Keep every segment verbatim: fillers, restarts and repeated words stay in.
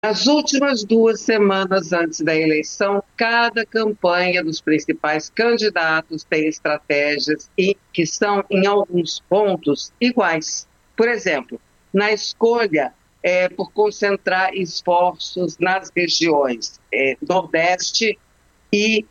Nas últimas duas semanas antes da eleição, cada campanha dos principais candidatos tem estratégias e que são, em alguns pontos, iguais. Por exemplo, na escolha é, por concentrar esforços nas regiões é, Nordeste e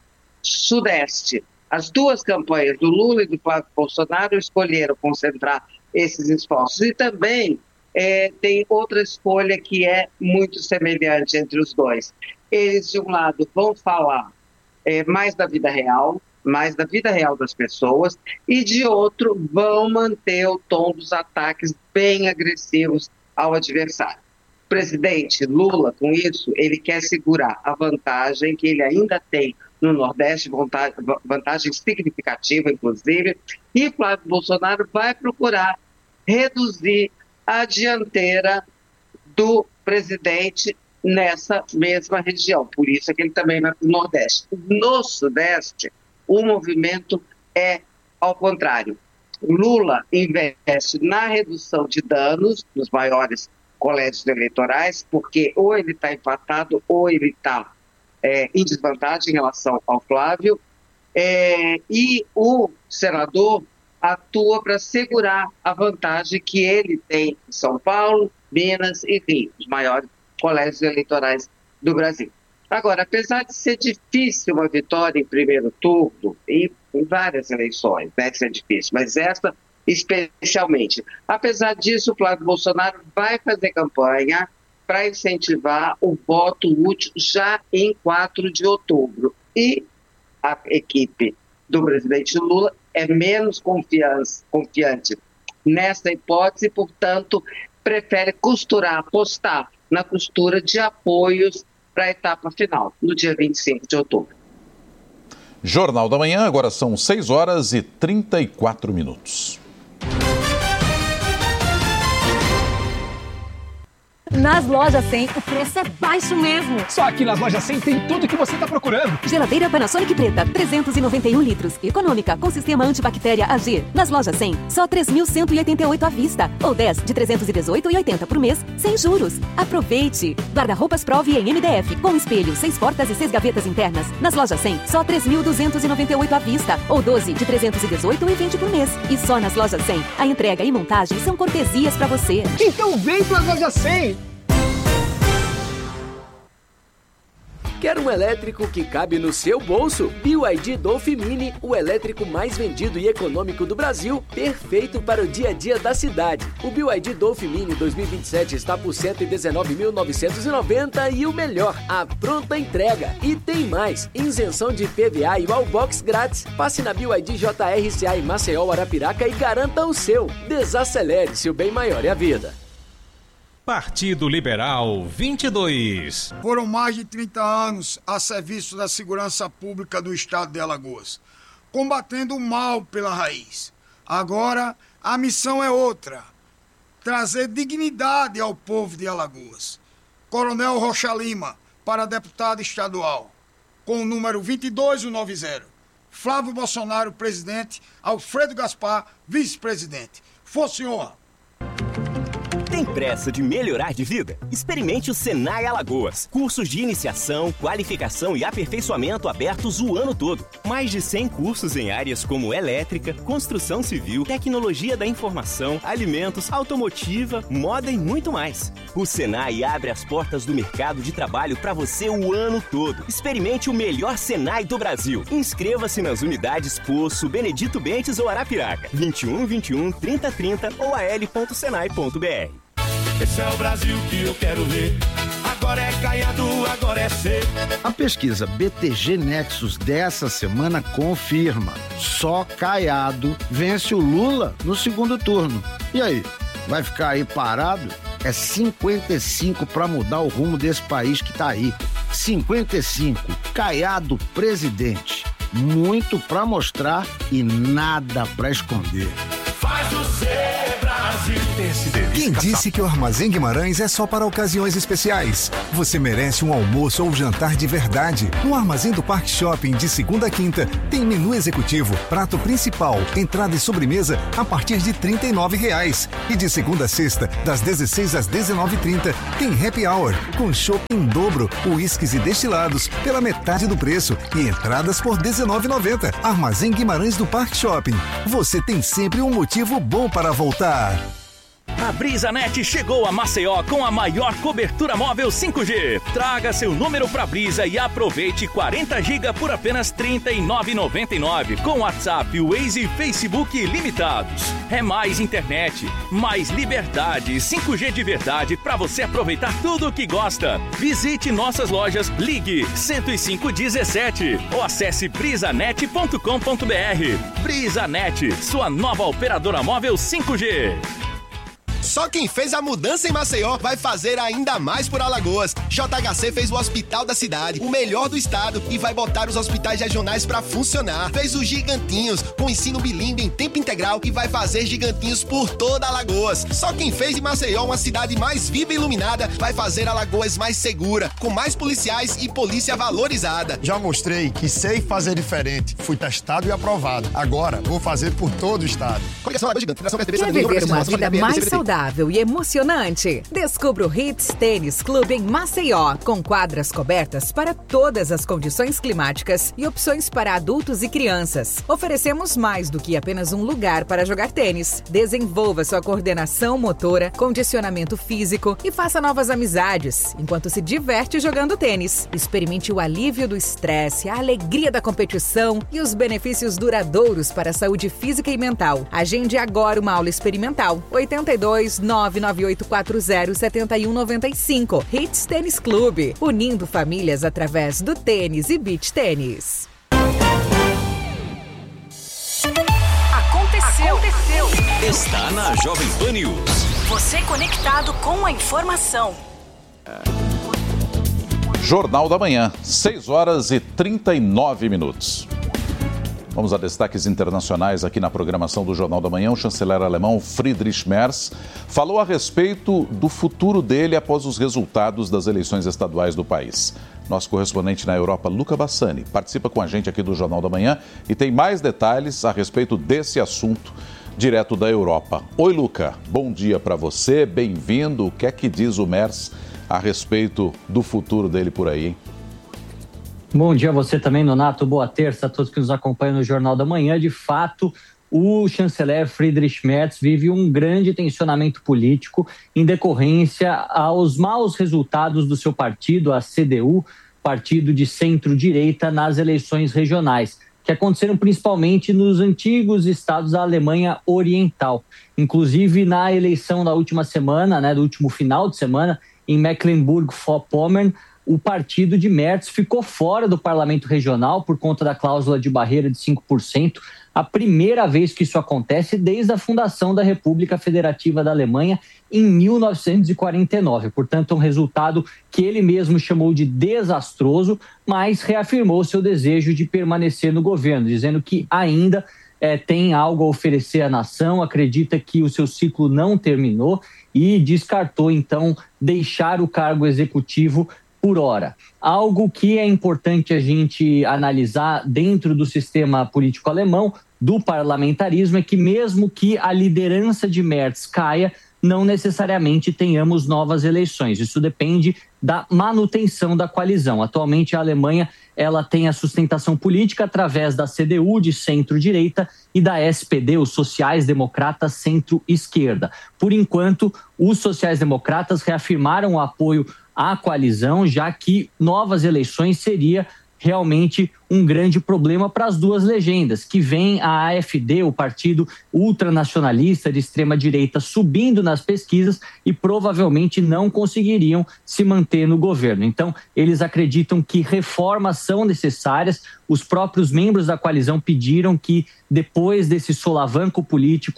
Sudeste. As duas campanhas do Lula e do Flávio Bolsonaro escolheram concentrar esses esforços. E também É, tem outra escolha que é muito semelhante entre os dois. Eles, de um lado, vão falar é, mais da vida real, mais da vida real das pessoas, e de outro, vão manter o tom dos ataques bem agressivos ao adversário. O presidente Lula, com isso, ele quer segurar a vantagem que ele ainda tem no Nordeste, vantagem, vantagem significativa, inclusive, e Flávio Bolsonaro vai procurar reduzir a dianteira do presidente nessa mesma região. Por isso é que ele também vai para o Nordeste. No Sudeste, o movimento é ao contrário. Lula investe na redução de danos dos maiores colégios eleitorais, porque ou ele está empatado ou ele está é, em desvantagem em relação ao Flávio, é, e o senador atua para segurar a vantagem que ele tem em São Paulo, Minas e Rio, os maiores colégios eleitorais do Brasil. Agora, apesar de ser difícil uma vitória em primeiro turno, e em várias eleições, né, que é difícil, mas essa especialmente, apesar disso, o Flávio Bolsonaro vai fazer campanha para incentivar o voto útil já em quatro de outubro. E a equipe do presidente Lula é menos confiante nessa hipótese, portanto, prefere costurar, apostar na costura de apoios para a etapa final, no dia vinte e cinco de outubro. Jornal da Manhã, agora são seis horas e trinta e quatro minutos. Nas lojas cem, o preço é baixo mesmo. Só aqui nas lojas cem tem tudo que você está procurando. Geladeira Panasonic preta, trezentos e noventa e um litros. Econômica, com sistema antibactéria A G. Nas lojas cem, só três mil cento e oitenta e oito à vista. Ou dez de trezentos e dezoito reais e oitenta centavos por mês, sem juros. Aproveite! Guarda-roupas Prove em M D F, com espelho, seis portas e seis gavetas internas. Nas lojas cem, só três mil duzentos e noventa e oito à vista. Ou doze de trezentos e dezoito reais e vinte centavos por mês. E só nas lojas cem, a entrega e montagem são cortesias para você. Então vem para as lojas cem! Quer um elétrico que cabe no seu bolso? B Y D Dolph Mini, o elétrico mais vendido e econômico do Brasil, perfeito para o dia a dia da cidade. O B Y D Dolph Mini dois mil e vinte e sete está por cento e dezenove mil novecentos e noventa reais e o melhor, a pronta entrega. E tem mais, isenção de I P V A e wallbox grátis. Passe na B Y D J R C A em Maceió, Arapiraca e garanta o seu. Desacelere, se o bem maior é a vida. Partido Liberal vinte e dois. Foram mais de trinta anos a serviço da segurança pública do estado de Alagoas, combatendo o mal pela raiz. Agora, a missão é outra: trazer dignidade ao povo de Alagoas. Coronel Rocha Lima, para deputado estadual, com o número vinte e dois mil e noventa. Flávio Bolsonaro, presidente. Alfredo Gaspar, vice-presidente. Fosse honra. Tem pressa de melhorar de vida? Experimente o Senai Alagoas. Cursos de iniciação, qualificação e aperfeiçoamento abertos o ano todo. Mais de cem cursos em áreas como elétrica, construção civil, tecnologia da informação, alimentos, automotiva, moda e muito mais. O Senai abre as portas do mercado de trabalho para você o ano todo. Experimente o melhor Senai do Brasil. Inscreva-se nas unidades Poço, Benedito Bentes ou Arapiraca. vinte e um, vinte e um, trinta, trinta ou a l ponto senai ponto b r. Esse é o Brasil que eu quero ver. Agora é Caiado, agora é C. A pesquisa B T G Nexus dessa semana confirma: só Caiado vence o Lula no segundo turno. E aí, vai ficar aí parado? É cinquenta e cinco para mudar o rumo desse país que tá aí. cinquenta e cinco, Caiado presidente. Muito para mostrar e nada para esconder. Faz o C, Brasil. Quem disse que o Armazém Guimarães é só para ocasiões especiais? Você merece um almoço ou jantar de verdade. No Armazém do Parque Shopping, de segunda a quinta, tem menu executivo, prato principal, entrada e sobremesa a partir de trinta e nove reais. E de segunda a sexta, das dezesseis às dezenove e trinta, tem happy hour, com chopp em dobro, uísques e destilados pela metade do preço e entradas por dezenove reais e noventa centavos. Armazém Guimarães do Parque Shopping. Você tem sempre um motivo bom para voltar. A BrisaNet chegou a Maceió com a maior cobertura móvel cinco G. Traga seu número pra Brisa e aproveite quarenta gigas por apenas trinta e nove reais e noventa e nove centavos, com WhatsApp, Waze e Facebook ilimitados. É mais internet, mais liberdade, cinco G de verdade pra você aproveitar tudo o que gosta. Visite nossas lojas, ligue cento e cinco dezessete ou acesse brisanet ponto com ponto br. BrisaNet, sua nova operadora móvel cinco G. Só quem fez a mudança em Maceió vai fazer ainda mais por Alagoas. J H C fez o hospital da cidade, o melhor do estado, e vai botar os hospitais regionais pra funcionar. Fez os Gigantinhos, com ensino bilíngue em tempo integral, e vai fazer Gigantinhos por toda Alagoas. Só quem fez de Maceió uma cidade mais viva e iluminada vai fazer Alagoas mais segura, com mais policiais e polícia valorizada. Já mostrei que sei fazer diferente. Fui testado e aprovado. Agora vou fazer por todo o estado. Quer viver uma vida mais saudável e emocionante? Descubra o Hits Tênis Clube em Maceió, com quadras cobertas para todas as condições climáticas e opções para adultos e crianças. Oferecemos mais do que apenas um lugar para jogar tênis. Desenvolva sua coordenação motora, condicionamento físico e faça novas amizades enquanto se diverte jogando tênis. Experimente o alívio do estresse, a alegria da competição e os benefícios duradouros para a saúde física e mental. Agende agora uma aula experimental. oitenta e dois, nove nove oito quatro zero, sete um nove cinco. Hits Tênis Clube, unindo famílias através do tênis e beach tênis. Aconteceu. Aconteceu. Está na Jovem Pan News. Você conectado com a informação. Jornal da Manhã, seis horas e trinta e nove minutos. Vamos a destaques internacionais aqui na programação do Jornal da Manhã. O chanceler alemão Friedrich Merz falou a respeito do futuro dele após os resultados das eleições estaduais do país. Nosso correspondente na Europa, Luca Bassani, participa com a gente aqui do Jornal da Manhã e tem mais detalhes a respeito desse assunto direto da Europa. Oi, Luca, bom dia para você, bem-vindo. O que é que diz o Merz a respeito do futuro dele por aí, hein? Bom dia a você também, Nonato. Boa terça a todos que nos acompanham no Jornal da Manhã. De fato, o chanceler Friedrich Merz vive um grande tensionamento político em decorrência aos maus resultados do seu partido, a C D U, partido de centro-direita, nas eleições regionais, que aconteceram principalmente nos antigos estados da Alemanha Oriental. Inclusive, na eleição da última semana, né, do último final de semana, em Mecklenburg-Vorpommern, o partido de Merz ficou fora do parlamento regional por conta da cláusula de barreira de cinco por cento. A primeira vez que isso acontece desde a fundação da República Federativa da Alemanha em mil novecentos e quarenta e nove. Portanto, um resultado que ele mesmo chamou de desastroso, mas reafirmou seu desejo de permanecer no governo, dizendo que ainda é, tem algo a oferecer à nação, acredita que o seu ciclo não terminou e descartou, então, deixar o cargo executivo por hora. Algo que é importante a gente analisar dentro do sistema político alemão, do parlamentarismo, é que mesmo que a liderança de Merz caia, não necessariamente tenhamos novas eleições. Isso depende da manutenção da coalizão. Atualmente, a Alemanha ela tem a sustentação política através da C D U, de centro-direita, e da S P D, os sociais-democratas centro-esquerda. Por enquanto, os sociais-democratas reafirmaram o apoio à coalizão, já que novas eleições seria realmente um grande problema para as duas legendas, que vem a AfD, o partido ultranacionalista de extrema-direita, subindo nas pesquisas e provavelmente não conseguiriam se manter no governo. Então, eles acreditam que reformas são necessárias. Os próprios membros da coalizão pediram que, depois desse solavanco político,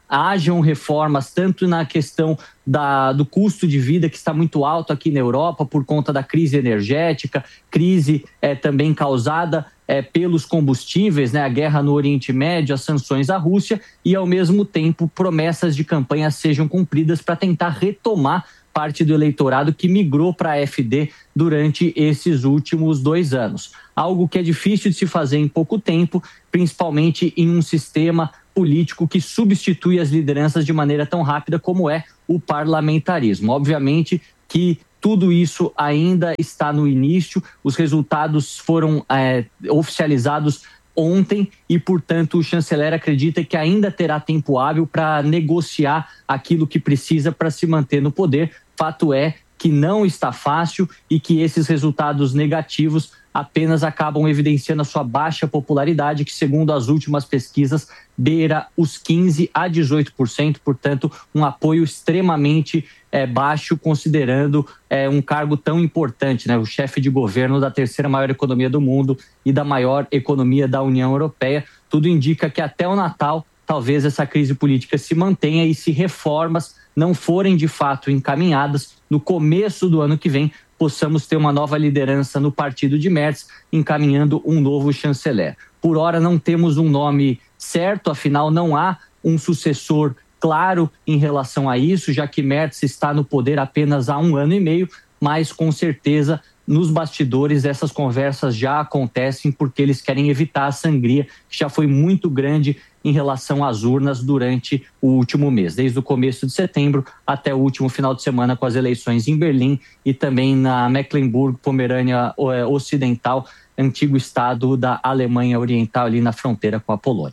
hajam reformas tanto na questão da, do custo de vida, que está muito alto aqui na Europa por conta da crise energética, crise é, também causada é, pelos combustíveis, né, a guerra no Oriente Médio, as sanções à Rússia, e ao mesmo tempo promessas de campanha sejam cumpridas para tentar retomar parte do eleitorado que migrou para a AfD durante esses últimos dois anos. Algo que é difícil de se fazer em pouco tempo, principalmente em um sistema político que substitui as lideranças de maneira tão rápida como é o parlamentarismo. Obviamente que tudo isso ainda está no início, os resultados foram é, oficializados ontem e, portanto, o chanceler acredita que ainda terá tempo hábil para negociar aquilo que precisa para se manter no poder. Fato é que não está fácil e que esses resultados negativos apenas acabam evidenciando a sua baixa popularidade, que, segundo as últimas pesquisas, beira os quinze a dezoito por cento, portanto, um apoio extremamente é, baixo, considerando é, um cargo tão importante, né? O chefe de governo da terceira maior economia do mundo e da maior economia da União Europeia. Tudo indica que até o Natal, talvez essa crise política se mantenha e, se reformas não forem de fato encaminhadas, no começo do ano que vem, possamos ter uma nova liderança no partido de Merz, encaminhando um novo chanceler. Por hora não temos um nome certo, afinal não há um sucessor claro em relação a isso, já que Merz está no poder apenas há um ano e meio, mas com certeza nos bastidores essas conversas já acontecem porque eles querem evitar a sangria que já foi muito grande em relação às urnas durante o último mês, desde o começo de setembro até o último final de semana com as eleições em Berlim e também na Mecklenburg-Pomerânia Ocidental, antigo estado da Alemanha Oriental, ali na fronteira com a Polônia.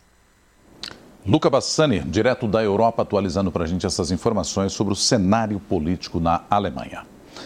Luca Bassani, direto da Europa, atualizando para a gente essas informações sobre o cenário político na Alemanha.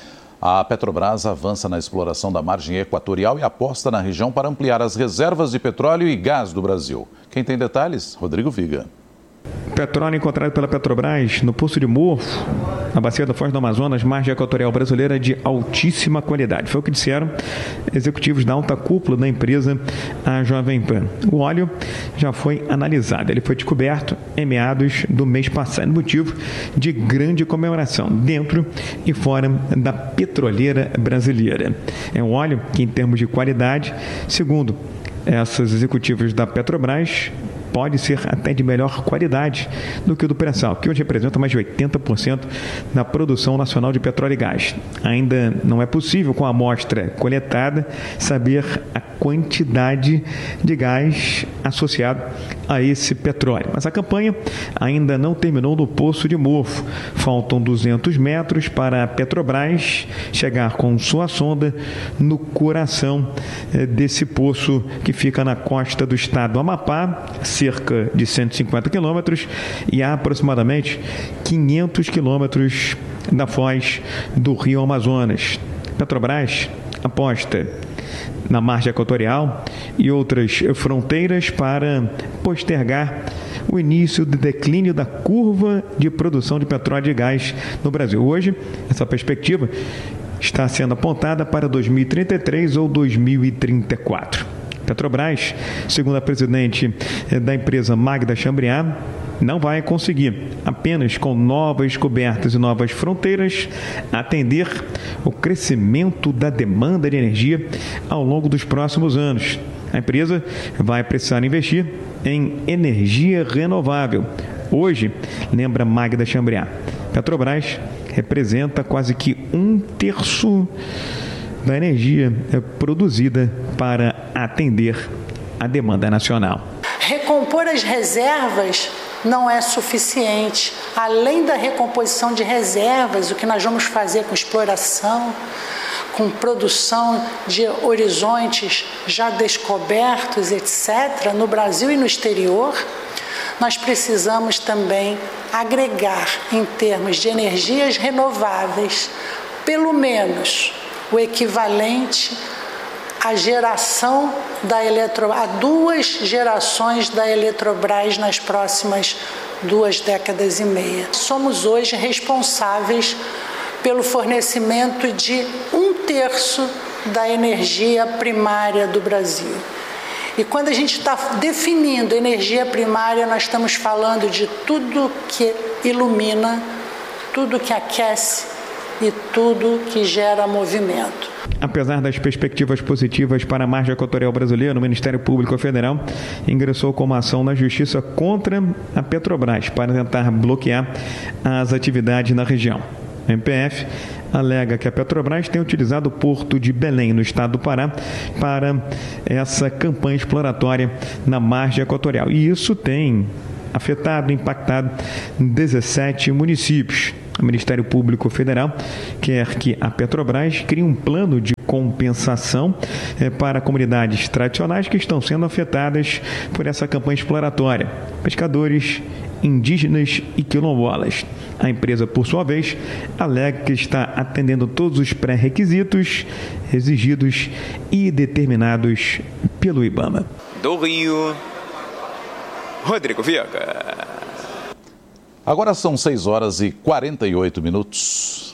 A Petrobras avança na exploração da margem equatorial e aposta na região para ampliar as reservas de petróleo e gás do Brasil. Quem tem detalhes? Rodrigo Viga. Petróleo encontrado pela Petrobras no Poço de Morro, na bacia da Foz do Amazonas, margem equatorial brasileira de altíssima qualidade. Foi o que disseram executivos da alta cúpula da empresa, a Jovem Pan. O óleo já foi analisado. Ele foi descoberto em meados do mês passado, motivo de grande comemoração dentro e fora da petroleira brasileira. É um óleo que, em termos de qualidade, segundo esses executivos da Petrobras, pode ser até de melhor qualidade do que o do pré-sal, que hoje representa mais de oitenta por cento da produção nacional de petróleo e gás. Ainda não é possível, com a amostra coletada, saber a quantidade de gás associado a esse petróleo. Mas a campanha ainda não terminou no Poço de Morro. Faltam duzentos metros para a Petrobras chegar com sua sonda no coração desse poço que fica na costa do estado do Amapá, cerca de cento e cinquenta quilômetros e a aproximadamente quinhentos quilômetros da foz do Rio Amazonas. Petrobras aposta na margem equatorial e outras fronteiras para postergar o início do declínio da curva de produção de petróleo e gás no Brasil. Hoje, essa perspectiva está sendo apontada para dois mil e trinta e três ou dois mil e trinta e quatro. Petrobras, segundo a presidente da empresa, Magda Chambriard, não vai conseguir, apenas com novas cobertas e novas fronteiras, atender o crescimento da demanda de energia ao longo dos próximos anos. A empresa vai precisar investir em energia renovável. Hoje, lembra Magda Chambriard, Petrobras representa quase que um terço da energia produzida para atender a demanda nacional. Recompor as reservas não é suficiente. Além da recomposição de reservas, o que nós vamos fazer com exploração, com produção de horizontes já descobertos, etcétera, no Brasil e no exterior, nós precisamos também agregar, em termos de energias renováveis, pelo menos o equivalente à geração da Eletrobras, a duas gerações da Eletrobras nas próximas duas décadas e meia. Somos hoje responsáveis pelo fornecimento de um terço da energia primária do Brasil. E quando a gente está definindo energia primária, nós estamos falando de tudo que ilumina, tudo que aquece e tudo que gera movimento. Apesar das perspectivas positivas para a margem equatorial brasileira, o Ministério Público Federal ingressou com uma ação na Justiça contra a Petrobras para tentar bloquear as atividades na região. O M P F alega que a Petrobras tem utilizado o porto de Belém, no estado do Pará, para essa campanha exploratória na margem equatorial. E isso tem afetado, impactado dezessete municípios. O Ministério Público Federal quer que a Petrobras crie um plano de compensação eh, para comunidades tradicionais que estão sendo afetadas por essa campanha exploratória. Pescadores, indígenas e quilombolas. A empresa, por sua vez, alega que está atendendo todos os pré-requisitos exigidos e determinados pelo IBAMA. Do Rio, Rodrigo Viega. Agora são seis horas e quarenta e oito minutos.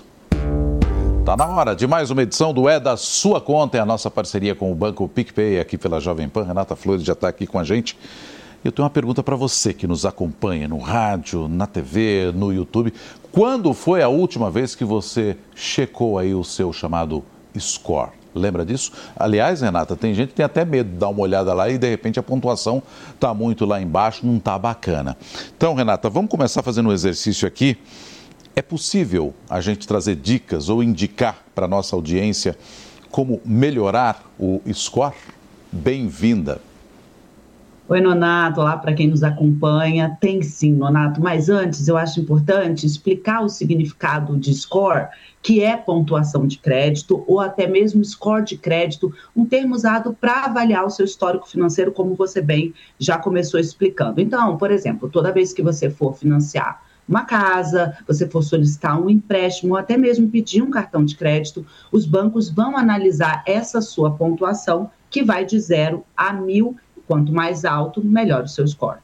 Está na hora de mais uma edição do É da Sua Conta. É a nossa parceria com o Banco PicPay aqui pela Jovem Pan. Renata Flores já está aqui com a gente. Eu tenho uma pergunta para você que nos acompanha no rádio, na T V, no YouTube. Quando foi a última vez que você checou aí o seu chamado score? Lembra disso? Aliás, Renata, tem gente que tem até medo de dar uma olhada lá e de repente a pontuação está muito lá embaixo, não está bacana. Então, Renata, vamos começar fazendo um exercício aqui. É possível a gente trazer dicas ou indicar para a nossa audiência como melhorar o score? Bem-vinda. Oi, Nonato, lá para quem nos acompanha, tem sim, Nonato, mas antes eu acho importante explicar o significado de score, que é pontuação de crédito ou até mesmo score de crédito, um termo usado para avaliar o seu histórico financeiro, como você bem já começou explicando. Então, por exemplo, toda vez que você for financiar uma casa, você for solicitar um empréstimo ou até mesmo pedir um cartão de crédito, os bancos vão analisar essa sua pontuação, que vai de zero a mil. Quanto mais alto, melhor o seu score.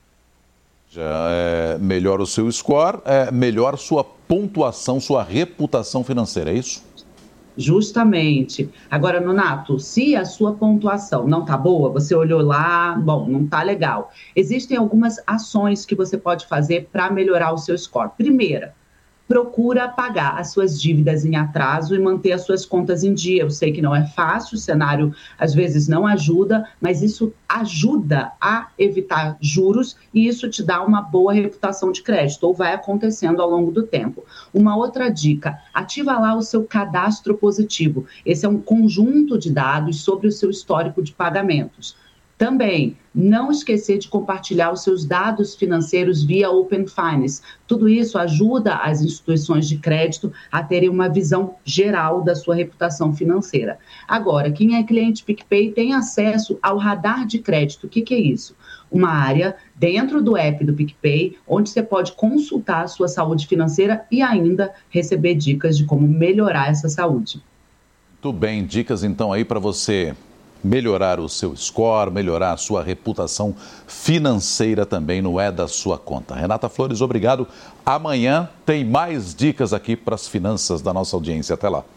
Já é melhor o seu score, é melhor sua pontuação, sua reputação financeira, é isso? Justamente. Agora, Nonato, se a sua pontuação não está boa, você olhou lá, bom, não está legal. Existem algumas ações que você pode fazer para melhorar o seu score. Primeira, procura pagar as suas dívidas em atraso e manter as suas contas em dia. Eu sei que não é fácil, o cenário às vezes não ajuda, mas isso ajuda a evitar juros e isso te dá uma boa reputação de crédito, ou vai acontecendo ao longo do tempo. Uma outra dica, ativa lá o seu cadastro positivo. Esse é um conjunto de dados sobre o seu histórico de pagamentos. Também, não esquecer de compartilhar os seus dados financeiros via Open Finance. Tudo isso ajuda as instituições de crédito a terem uma visão geral da sua reputação financeira. Agora, quem é cliente PicPay tem acesso ao radar de crédito. O que, que é isso? Uma área dentro do app do PicPay, onde você pode consultar a sua saúde financeira e ainda receber dicas de como melhorar essa saúde. Muito bem, dicas então aí para você melhorar o seu score, melhorar a sua reputação financeira também no É da Sua Conta. Renata Flores, obrigado. Amanhã tem mais dicas aqui para as finanças da nossa audiência. Até lá.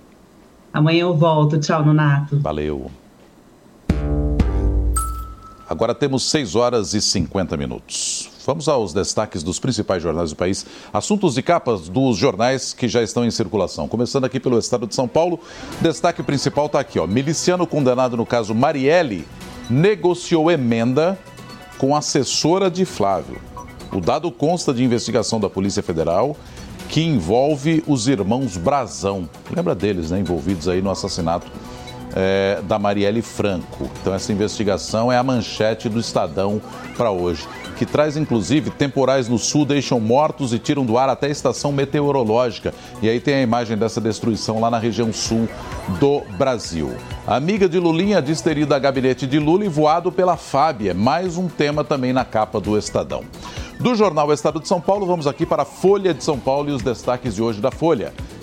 Amanhã eu volto. Tchau, Nonato. Valeu. Agora temos seis horas e cinquenta minutos. Vamos aos destaques dos principais jornais do país. Assuntos de capas dos jornais que já estão em circulação. Começando aqui pelo Estado de São Paulo, destaque principal está aqui, ó. Miliciano condenado no caso Marielle negociou emenda com assessora de Flávio. O dado consta de investigação da Polícia Federal que envolve os irmãos Brazão. Lembra deles, né? Envolvidos aí no assassinato é, da Marielle Franco. Então essa investigação é a manchete do Estadão para hoje, que traz, inclusive, temporais no sul deixam mortos e tiram do ar até a estação meteorológica. E aí tem a imagem dessa destruição lá na região sul do Brasil. A amiga de Lulinha diz ter ido a gabinete de Lula e voado pela Fábia. Mais um tema também na capa do Estadão. Do jornal Estado de São Paulo, vamos aqui para a Folha de São Paulo e os destaques de hoje da Folha,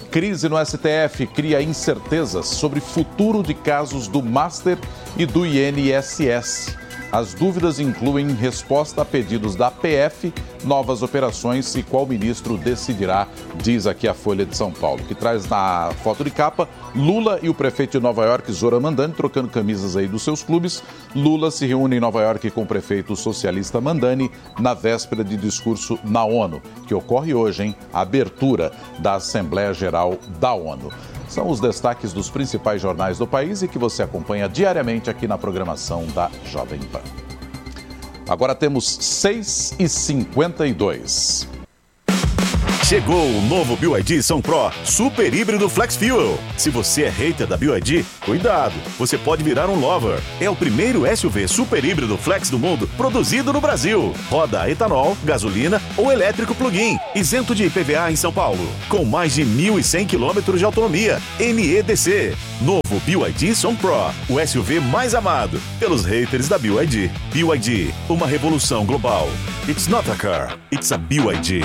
Crise no S T F cria incertezas sobre futuro de casos do Master e do I N S S. As dúvidas incluem resposta a pedidos da P F, novas operações e qual ministro decidirá, diz aqui a Folha de São Paulo, que traz na foto de capa Lula e o prefeito de Nova York, Zoran Mandani, trocando camisas aí dos seus clubes. Lula se reúne em Nova York com o prefeito socialista Mandani na véspera de discurso na ONU, que ocorre hoje, hein? A abertura da Assembleia Geral da ONU. São os destaques dos principais jornais do país e que você acompanha diariamente aqui na programação da Jovem Pan. Agora temos seis e cinquenta e dois. Chegou o novo B Y D São Pro Super Híbrido Flex Fuel. Se você é hater da B Y D, cuidado, você pode virar um lover. É o primeiro S U V super híbrido flex do mundo produzido no Brasil. Roda a etanol, gasolina ou elétrico plug-in, isento de I P V A em São Paulo, com mais de mil e cem quilômetros de autonomia, N E D C. Novo B Y D São Pro, o S U V mais amado pelos haters da B Y D. B Y D, uma revolução global. It's not a car, it's a B Y D.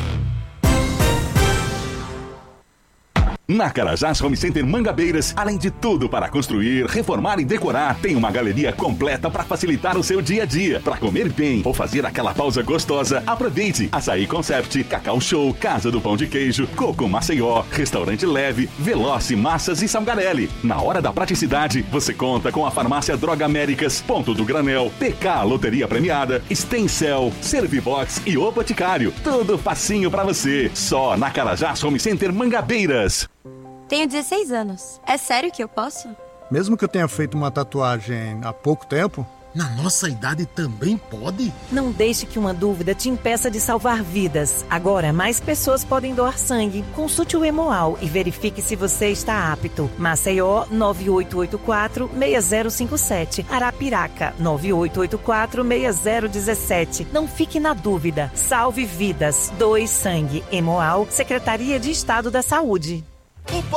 Na Carajás Home Center Mangabeiras, além de tudo para construir, reformar e decorar, tem uma galeria completa para facilitar o seu dia a dia. Para comer bem ou fazer aquela pausa gostosa, aproveite Açaí Concept, Cacau Show, Casa do Pão de Queijo, Coco Maceió, Restaurante Leve, Veloce Massas e Salgarelli. Na hora da praticidade, você conta com a farmácia Droga Américas, Ponto do Granel, P K Loteria Premiada, Stencel, Servibox e O Boticário. Tudo facinho para você, só na Carajás Home Center Mangabeiras. Tenho dezesseis anos. É sério que eu posso? Mesmo que eu tenha feito uma tatuagem há pouco tempo? Na nossa idade também pode? Não deixe que uma dúvida te impeça de salvar vidas. Agora, mais pessoas podem doar sangue. Consulte o Hemoal e verifique se você está apto. Maceió, nove oito oito quatro, seis zero cinco sete. Arapiraca, nove oito oito quatro, seis zero um sete. Não fique na dúvida. Salve vidas. Doe sangue. Hemoal, Secretaria de Estado da Saúde. O